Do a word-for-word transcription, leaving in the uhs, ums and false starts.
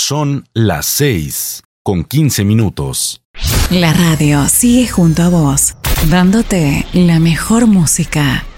Son las seis con quince minutos. La radio sigue junto a vos, dándote la mejor música.